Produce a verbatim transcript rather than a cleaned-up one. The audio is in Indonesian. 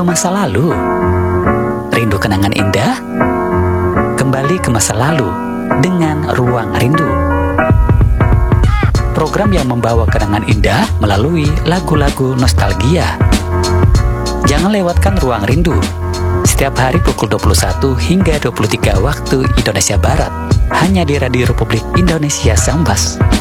Rindu masa lalu? Rindu kenangan indah? Kembali ke masa lalu dengan Ruang Rindu. Program yang membawa kenangan indah melalui lagu-lagu nostalgia. Jangan lewatkan Ruang Rindu. Setiap hari pukul dua puluh satu hingga dua puluh tiga waktu Indonesia Barat. Hanya di Radio Republik Indonesia Sambas.